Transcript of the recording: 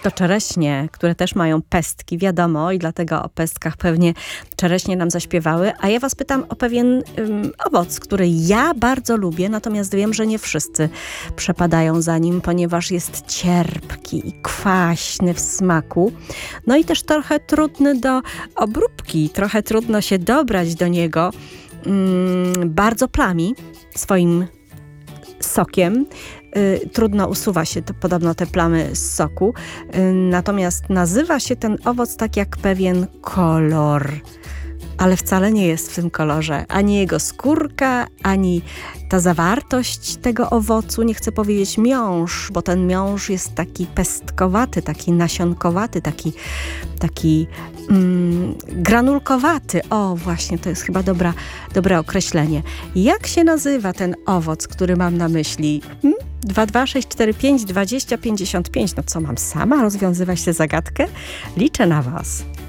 To czereśnie, które też mają pestki, wiadomo, i dlatego o pestkach pewnie czereśnie nam zaśpiewały. A ja was pytam o pewien owoc, który ja bardzo lubię, natomiast wiem, że nie wszyscy przepadają za nim, ponieważ jest cierpki i kwaśny w smaku. No i też trochę trudny do obróbki, trochę trudno się dobrać do niego. Bardzo plami swoim sokiem. Trudno usuwa się podobno te plamy z soku. Natomiast nazywa się ten owoc tak jak pewien kolor. Ale wcale nie jest w tym kolorze ani jego skórka, ani ta zawartość tego owocu. Nie chcę powiedzieć miąższ, bo ten miąższ jest taki pestkowaty, taki nasionkowaty, taki granulkowaty. O, właśnie, to jest chyba dobre określenie. Jak się nazywa ten owoc, który mam na myśli? 22645 2055. No co, mam sama rozwiązywać tę zagadkę? Liczę na was.